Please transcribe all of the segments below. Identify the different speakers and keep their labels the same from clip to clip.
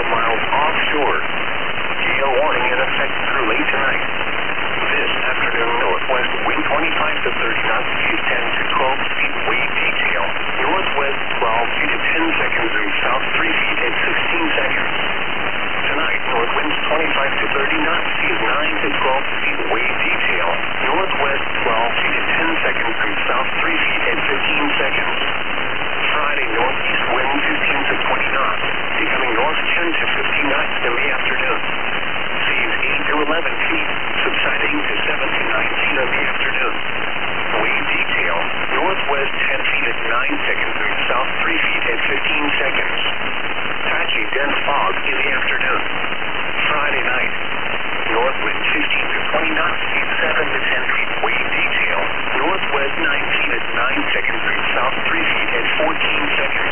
Speaker 1: miles offshore. Gale warning in effect through late tonight. This afternoon, northwest wind 25 to 30 knots, seas 10 to 12 feet, wave detail. Northwest 12 feet at 10 seconds and south 3 feet at 16 seconds. Tonight, north winds 25 to 30 knots, seas 9 to 12 feet, wave detail. Northwest 12 feet at 10 seconds and south 3 feet at 15 seconds. Friday, northeast wind 15 to 20 knots, becoming north 10 to 15 knots in the afternoon. Seas 8 to 11 feet, subsiding to 7 to 9 feet in the afternoon. Wave detail, northwest 10 feet at 9 seconds and south 3 feet at 15 seconds. Patchy dense fog in the afternoon. Friday night, north wind 15 to 20 knots, seas 7 to 10 feet, wave detail. Northwest 9 feet at 9 seconds and south 3 feet at 14 seconds.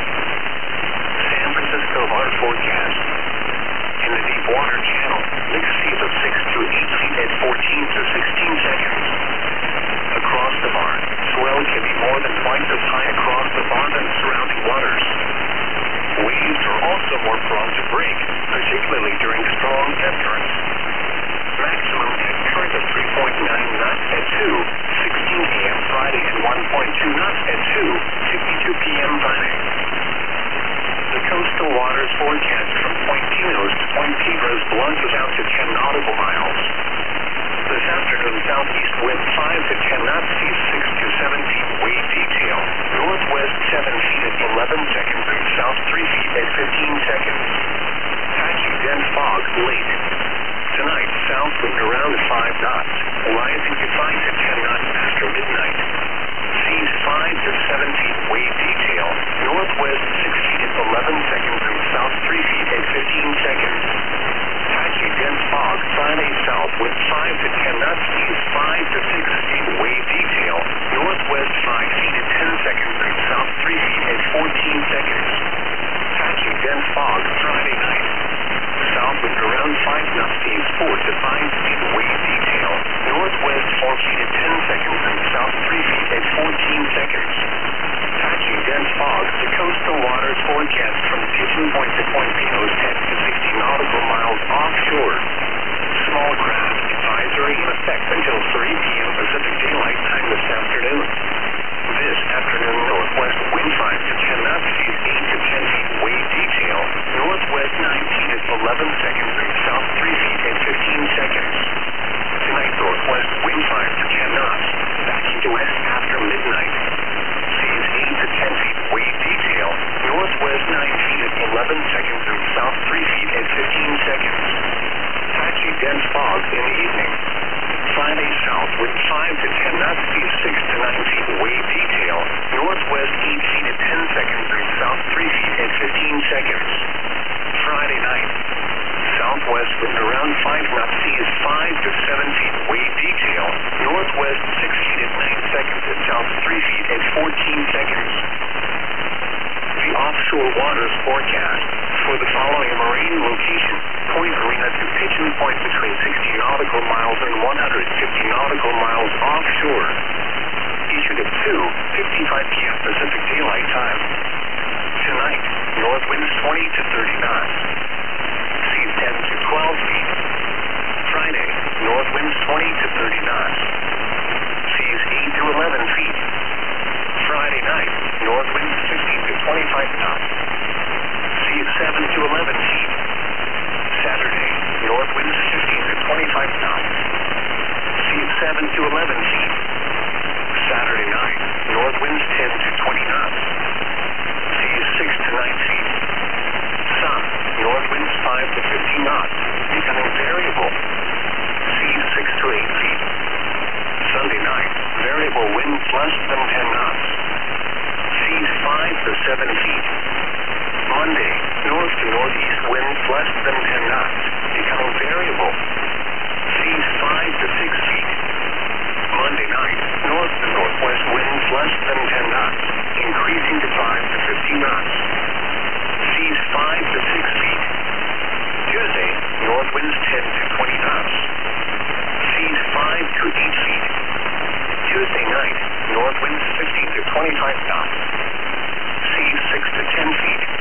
Speaker 1: San Francisco water forecast. In the deep water channel, mixed seas of 6 to 8 feet at 14 to 16 seconds. Across the bar, swell can be more than twice as high across the bar than surrounding waters. Waves are also more prone to break, particularly during strong ebb currents. Maximum ebb current of 3.9 knots at 2:16 a.m. Friday and 1.2 knots at 2:52 p.m. Friday. The coastal waters forecast from Point Pinos to Point Pedros plunges out to 10 nautical miles. This afternoon, southeast wind 5 to 10 knots, seas 6 to 7 feet, wave detail. Northwest 7 feet at 11 seconds and south 3 feet at 15 seconds. Patchy dense fog late. Tonight, south wind around 5 knots, rising to 5 to 10 knots after midnight. Seas 5 to 7 feet, wave detail. Northwest 6 feet at 11 seconds and south 3 feet at 15 seconds. Patchy dense fog, Friday south wind 5 to 10 knots, seas 5 to 6 feet, wave detail. Northwest 5 feet at 10 seconds and south 3 feet at 14 seconds. Patchy dense fog, Friday night. South wind around 5 knots, seas 4 to 5 feet, wave detail. Northwest 4 feet at 10 seconds and south 3 feet at 14 seconds. Patchy dense fog, the coastal waters forecast from Pigeon Point to Point Pinos 10 to 60 nautical miles offshore. Small craft advisory in effect until 3 p.m. Pacific Daylight Time this afternoon. This afternoon, northwest wind 5 to 10 knots, seas 8 to 10 feet, wave detail. Northwest 9 feet at 11 seconds and south 3 feet at 15 seconds. Tonight, northwest wind 5 to 10 knots, backing to west after midnight. Seas 8 to 10 feet, wave detail. Northwest 9 feet at 11 seconds and south 3 feet at 15 seconds. Patchy dense fog in the evening. Friday south wind 5 to 10 knots, seas 6 to 9 feet, wave detail. Northwest 8 feet at 10 seconds and south 3 feet at 15 seconds. Friday night. Southwest wind around 5 knots, seas 5 to 7 feet, wave detail. Northwest 6 feet at 9 seconds and south 3 feet at 14 seconds. The offshore waters forecast for the following marine location: Point Arena to Pigeon Point between 60 nautical miles and 150 nautical miles offshore. Issued at 2:55 p.m. Pacific Daylight Time. Tonight, north winds 20 to 30 knots. Seas 10 to 12 feet. Friday, north winds 20 to 30 knots. Seas 8 to 11 feet. Friday night, north winds 15 to 25 knots. Seas 7 to 11 feet. Saturday, north winds 15 to 25 knots. Seas 7 to 11 feet. Saturday night, north winds 10 to 20 knots. Seas 6 to 9 feet. Sun, north winds 5 to 15 knots, becoming variable. Seas 6 to 8 feet. Sunday night, variable winds less than 10 knots. Seas 5 to 7 feet. Monday, north to northeast winds less than 10 knots, becoming variable. Seas 5 to 6 feet. Monday night, north to northwest winds less than 10 knots, increasing to 5 to 15 knots. Seas 5 to 6 feet. Tuesday, north winds 10 to 20 knots. Seas 5 to 8 feet. Tuesday night, north winds 15 to 25 knots. Seas 6 to 10 feet.